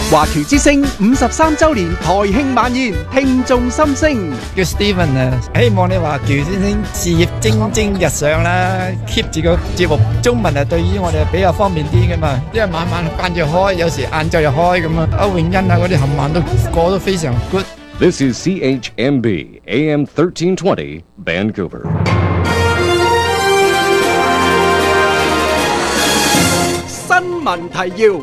華僑之聲53週年台慶晚宴，聽眾心聲。 叫 Steven 啊，希望你華僑先生事業蒸蒸日上啦 ，keep 住個節目中文啊，對於我哋比較方便啲噶嘛，因為晚晚間住開，有時晏晝又開咁啊。歐永欣啊嗰啲冚唪唥都過得非常 good。 This is CHMB AM 1320 Vancouver。 新聞提要。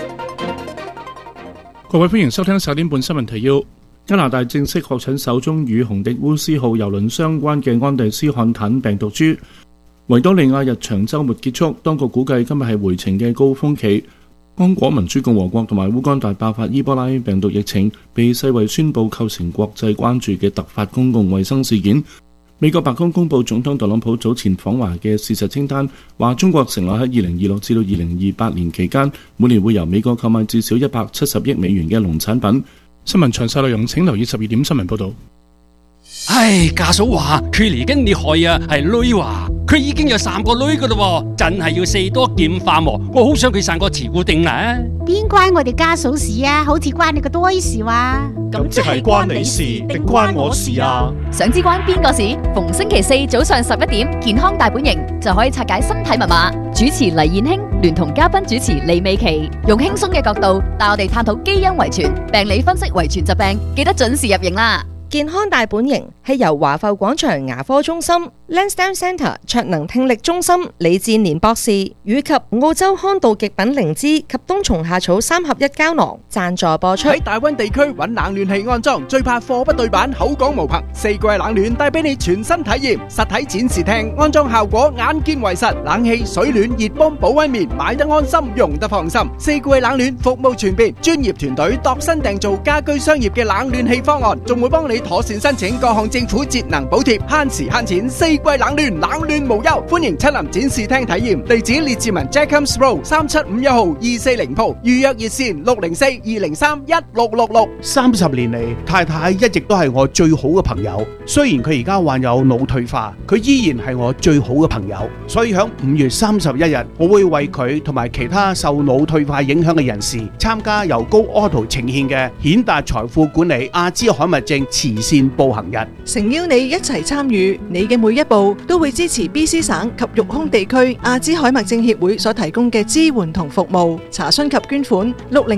各位歡迎收聽10點半新聞提要。加拿大正式確診首宗與紅迪烏斯號郵輪相關嘅安第斯漢坦病毒株。維多利亞日長週末結束，當局估計今日係回程嘅高峰期。剛果民主共和國同埋烏干達爆發伊波拉病毒疫情，被世衛宣布構成國際關注嘅突發公共衛生事件。美國白宮公布總統特朗普早前訪華嘅事實清單，話中國承諾喺2026至到2028年期間，每年會由美國購買至少170億美元嘅農產品。新聞詳細內容請留意12點新聞報導。 唉，家嫂話佢嚟緊你害啊，係女話佢已經有3個女噶啦，真係要四多劍化喎。我好想佢生個慈固定啦。 邊關我哋家嫂事啊？好似關你個多事話。 咁即係關你事定關我事啊？ 想知關邊個事？逢星期4早上11點，健康大本營就可以拆解身體密碼。主持黎燕卿聯同嘉賓主持李美琪，用輕鬆嘅角度帶我哋探討基因遺傳、病理分析遺傳疾病，記得準時入營啦。 健康大本營係由華埠廣場牙科中心、Lansdowne Centre 卓能聽力中心李志年博士以及澳洲康道極品靈芝及冬蟲夏草3合1膠囊贊助播出。 喺大灣地區揾冷暖氣安裝，最怕貨不對版，口講無憑。4季冷暖帶俾你全新體驗，實體展示廳安裝效果眼見為實，冷氣、水暖、熱泵、保溫棉買得安心，用得放心。4季冷暖服務全面，專業團隊度身訂造家居商業嘅冷暖氣方案，仲會幫你妥善申請各項政府節能補貼，慳時慳錢，4季冷暖無憂。歡迎親臨展示廳體驗，地址列治文 Jacobs Road 3751號240鋪，預約熱線604-203-1666。 30年嚟，太太一直都係我最好嘅朋友。雖然佢而家患有腦退化，佢依然係我最好嘅朋友。所以喺5月31日，我會為佢同埋其他受腦退化影響嘅人士參加由高 Auto 呈獻嘅顯達財富管理阿茲海默症慈善步行日， 誠邀你一齊參與，你嘅每一步都會支持 BC 省及育空地區阿茲海默症協會所提供嘅支援同服務。查詢及捐款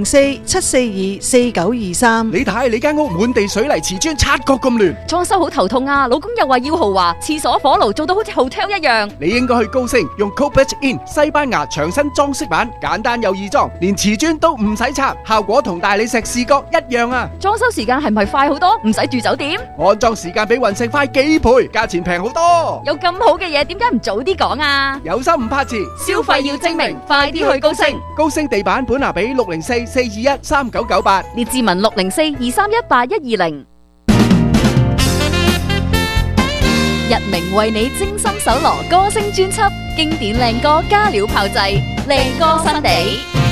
604-742-4923。 你睇你間屋滿地水泥瓷磚，察覺咁亂， 裝修好頭痛啊！老公又話要豪華，廁所火爐做到好似 hotel 一樣。 你應該去高升用 Cobalt In 西班牙牆身裝飾板，簡單又易裝，連瓷磚都唔使拆，效果同大理石視覺一樣啊！ 裝修時間係咪快好多？唔使住酒店？ 安裝時間比雲石快幾倍，價錢平好多。 有咁好嘅嘢，點解唔早啲講啊？ 有心唔怕遲， 消費要精明，快啲去高升。 高升地板本拿比604-421-3998， 列治文604-231-8120。日明為你精心搜羅歌聲專輯，經典靚歌加料炮製，靚歌新地。